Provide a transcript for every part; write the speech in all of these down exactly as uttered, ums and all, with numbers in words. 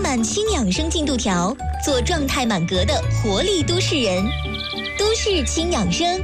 满轻养生进度条，做状态满格的活力都市人。都市轻养生。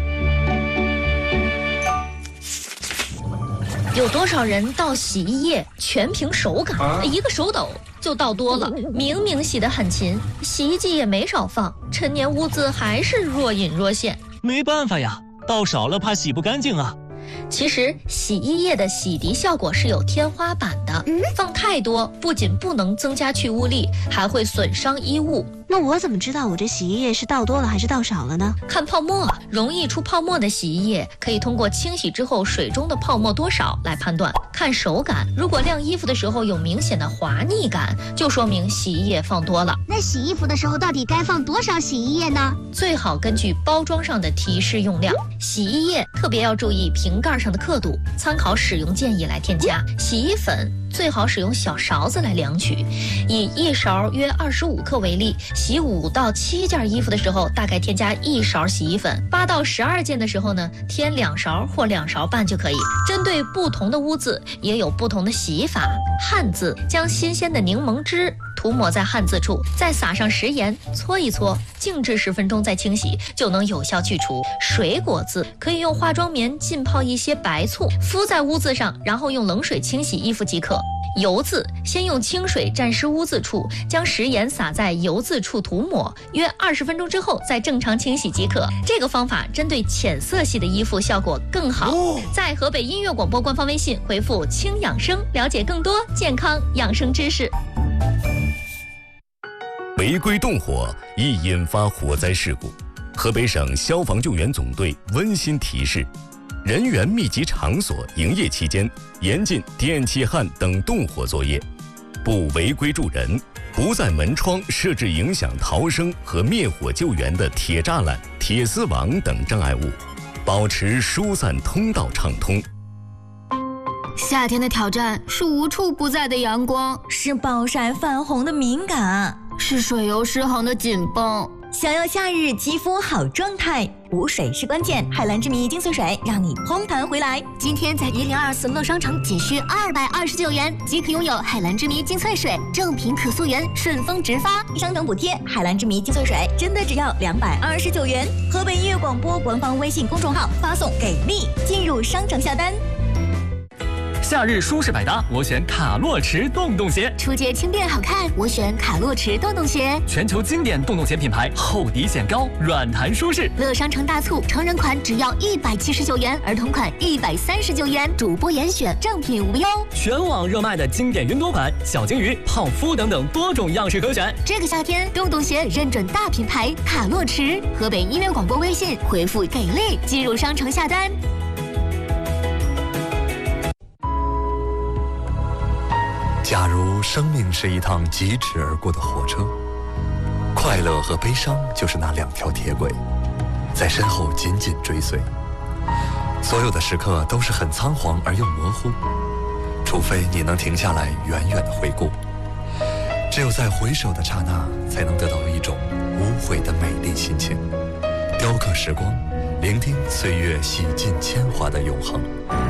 有多少人倒洗衣液全凭手感，啊、一个手抖就倒多了，明明洗得很勤，洗衣剂也没少放，陈年污渍还是若隐若现。 没办法呀，倒少了怕洗不干净啊。 其实洗衣液的洗涤效果是有天花板的，嗯、放太多不仅不能增加去污力，还会损伤衣物。 那我怎么知道我这洗衣液是倒多了还是倒少了呢？ 看泡沫，容易出泡沫的洗衣液可以通过清洗之后水中的泡沫多少来判断。看手感，如果晾衣服的时候有明显的滑腻感，就说明洗衣液放多了。 那洗衣服的时候到底该放多少洗衣液呢？ 最好根据包装上的提示用量。洗衣液特别要注意瓶盖上的刻度，参考使用建议来添加。洗衣粉最好使用小勺子来量取，以一勺约二十五克为例，洗五到七件衣服的时候，大概添加一勺洗衣粉；八到十二件的时候呢，添两勺或两勺半就可以。针对不同的污渍，也有不同的洗法。汗渍，将新鲜的柠檬汁涂抹在汗渍处，再撒上食盐，搓一搓，静置十分钟再清洗，就能有效去除。水果渍可以用化妆棉浸泡一些白醋，敷在污渍上，然后用冷水清洗衣服即可。油渍，先用清水沾湿污渍处，将食盐撒在油渍处涂抹，约二十分钟之后再正常清洗即可。这个方法针对浅色系的衣服效果更好。哦、在河北音乐广播官方微信回复轻养生，了解更多健康养生知识。 违规动火易引发火灾事故，河北省消防救援总队温馨提示：人员密集场所营业期间，严禁电气焊等动火作业，不违规助人，不在门窗设置影响逃生和灭火救援的铁栅栏、铁丝网等障碍物，保持疏散通道畅通。 夏天的挑战是无处不在的阳光， 是暴晒泛红的敏感， 是水油失衡的紧绷。 想要夏日肌肤好状态，补水是关键。海蓝之谜精粹水让你烘弹回来。 今天在一零二四乐商城仅需二百二十九元即可拥有海蓝之谜精粹水，正品可溯源，顺丰直发， 商城补贴。海蓝之谜精粹水真的只要两百二十九元。河北音乐广播官方微信公众号发送给力，进入商城下单。 夏日舒适百搭，我选卡洛驰洞洞鞋。 出街轻便好看，我选卡洛驰洞洞鞋。 全球经典洞洞鞋品牌，厚底显高，软弹舒适。 乐商城大促，成人款只要一百七十九元，儿童款一百三十九元，主播严选，正品无忧。 全网热卖的经典云朵款、小金鱼、泡芙等等多种样式可选。 这个夏天，洞洞鞋认准大品牌卡洛驰。河北音乐广播微信回复给力，进入商城下单。 假如生命是一趟疾驰而过的火车，快乐和悲伤就是那两条铁轨，在身后紧紧追随。所有的时刻都是很仓皇而又模糊，除非你能停下来远远的回顾。只有在回首的刹那，才能得到一种无悔的美丽心情。雕刻时光，聆听岁月洗尽铅华的永恒。